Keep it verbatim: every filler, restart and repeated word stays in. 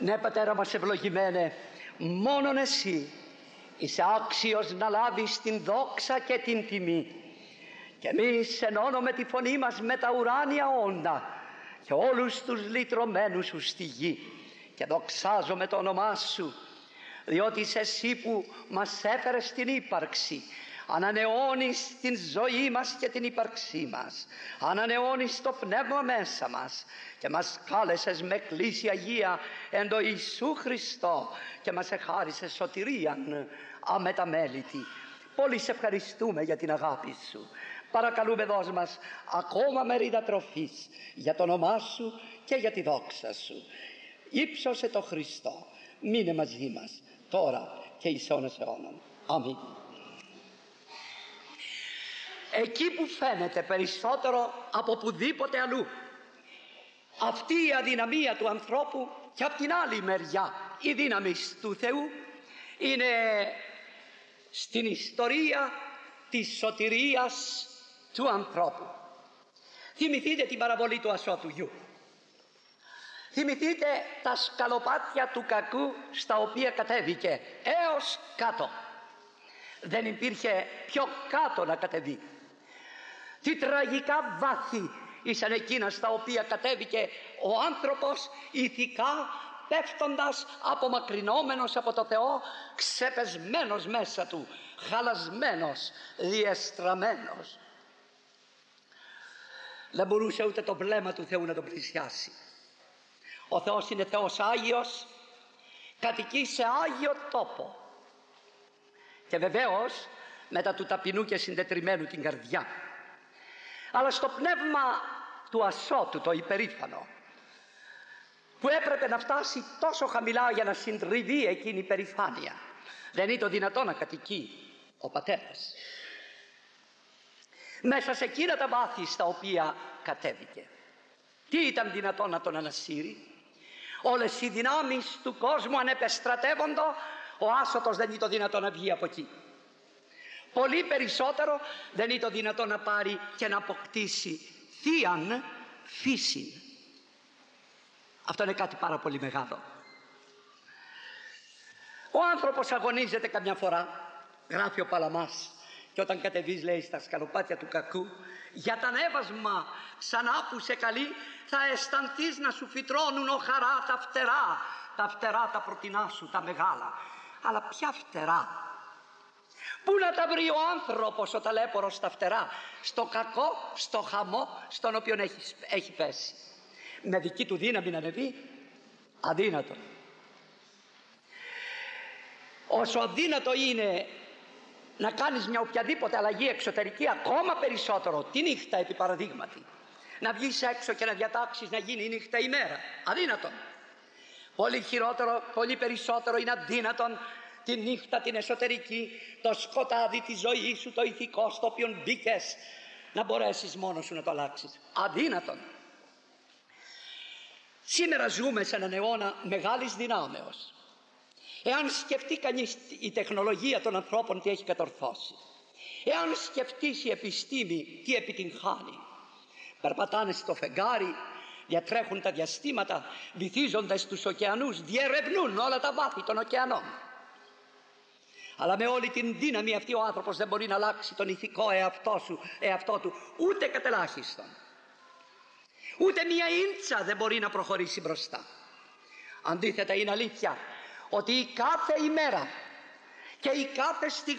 Ναι, Πατέρα μας ευλογημένε, μόνον Εσύ είσαι άξιος να λάβεις την δόξα και την τιμή. Και εμείς ενώνουμε τη φωνή μας με τα ουράνια όντα και όλους τους λυτρωμένους σου στη γη και δοξάζομαι το όνομά Σου, διότι είσαι Εσύ που μας έφερες στην ύπαρξη, ανανεώνεις την ζωή μας και την ύπαρξή μας, ανανεώνεις το πνεύμα μέσα μας και μας κάλεσες με κλίση Αγία εν το Ιησού Χριστό και μας εχάρισες σωτηρίαν αμεταμέλητη. Πολύ σε ευχαριστούμε για την αγάπη Σου. Παρακαλούμε, δώσ' μας ακόμα μερίδα τροφής για το όνομά Σου και για τη δόξα Σου. Ήψωσε το Χριστό, μείνε μαζί μας τώρα και εις αιώνας αιώνων. Αμήν. Εκεί που φαίνεται περισσότερο από πουδήποτε αλλού αυτή η αδυναμία του ανθρώπου, και από την άλλη μεριά η δύναμη του Θεού, είναι στην ιστορία της σωτηρίας του ανθρώπου. Θυμηθείτε την παραβολή του ασώτου γιου. Θυμηθείτε τα σκαλοπάτια του κακού στα οποία κατέβηκε έως κάτω. Δεν υπήρχε πιο κάτω να κατεβεί. Τι τραγικά βάθη ήσαν εκείνα στα οποία κατέβηκε ο άνθρωπος ηθικά, πέφτοντας, απομακρυνόμενος από το Θεό, ξεπεσμένος μέσα του, χαλασμένος, διεστραμμένος. Δεν μπορούσε ούτε το βλέμμα του Θεού να τον πλησιάσει. Ο Θεός είναι Θεός Άγιος, κατοικεί σε Άγιο τόπο και βεβαίως μετά του ταπεινού και συντετριμμένου την καρδιά. Αλλά στο πνεύμα του ασώτου, το υπερήφανο, που έπρεπε να φτάσει τόσο χαμηλά για να συντριβεί εκείνη η περηφάνεια, δεν είναι το δυνατό να κατοικεί ο Πατέρας. Μέσα σε εκείνα τα βάθη στα οποία κατέβηκε, τι ήταν δυνατό να τον ανασύρει? Όλες οι δυνάμεις του κόσμου ανεπεστρατεύοντο, ο άσωτος δεν είναι το δυνατό να βγει από εκεί. Πολύ περισσότερο δεν είναι το δυνατό να πάρει και να αποκτήσει θείαν φύση. Αυτό είναι κάτι πάρα πολύ μεγάλο. Ο άνθρωπος αγωνίζεται καμιά φορά, γράφει ο Παλαμάς, και όταν κατεβείς, λέει, στα σκαλοπάτια του κακού, για τα ανέβασμα ξανά που σε καλεί, θα αισθανθείς να σου φυτρώνουν ο χαρά τα φτερά, τα φτερά τα πρωτεινά σου, τα μεγάλα. Αλλά ποια φτερά? Πού να τα βρει ο άνθρωπος ο ταλέπορος τα φτερά? Στο κακό, στο χαμό στον οποίο έχει, έχει πέσει. Με δική του δύναμη να ανεβεί, αδύνατο. Όσο αδύνατο είναι να κάνεις μια οποιαδήποτε αλλαγή εξωτερική, ακόμα περισσότερο τη νύχτα, επί παραδείγματι, να βγεις έξω και να διατάξεις να γίνει η νύχτα ημέρα. Αδύνατον. Πολύ χειρότερο, πολύ περισσότερο είναι αδύνατον τη νύχτα την εσωτερική, το σκοτάδι της ζωής σου, το ηθικό στο οποίο μπήκες, να μπορέσεις μόνος σου να το αλλάξεις. Αδύνατον. Σήμερα ζούμε σε έναν αιώνα μεγάλης δυνάμεως. Εάν σκεφτεί κανείς η τεχνολογία των ανθρώπων τι έχει κατορθώσει, εάν σκεφτείς η επιστήμη τι επιτυγχάνει, περπατάνε στο φεγγάρι, διατρέχουν τα διαστήματα, βυθίζονται στους ωκεανούς, διερευνούν όλα τα βάθη των ωκεανών. Αλλά με όλη την δύναμη αυτή ο άνθρωπος δεν μπορεί να αλλάξει τον ηθικό εαυτό, σου, εαυτό του, ούτε κατελάχιστον. Ούτε μία ίντσα δεν μπορεί να προχωρήσει μπροστά. Αντίθετα, είναι αλήθεια ότι η κάθε ημέρα και η κάθε στιγμή